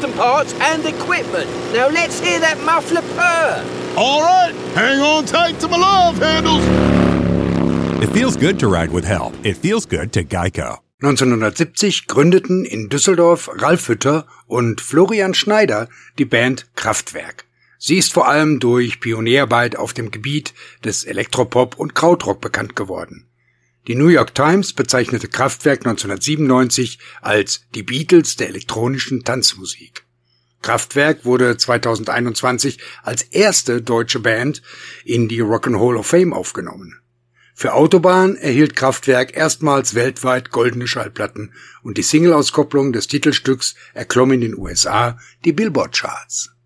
custom parts and equipment. Now let's hear that muffler purr. All right, hang on tight to my love handles. It feels good to ride with help. It feels good to Geico. 1970 gründeten in Düsseldorf Ralf Hütter und Florian Schneider die Band Kraftwerk. Sie ist vor allem durch Pionierarbeit auf dem Gebiet des Elektropop und Krautrock bekannt geworden. Die New York Times bezeichnete Kraftwerk 1997 als die Beatles der elektronischen Tanzmusik. Kraftwerk wurde 2021 als erste deutsche Band in die Rock and Roll of Fame aufgenommen. Für Autobahn erhielt Kraftwerk erstmals weltweit goldene Schallplatten und die Single-Auskopplung des Titelstücks erklomm in den USA die Billboard-Charts.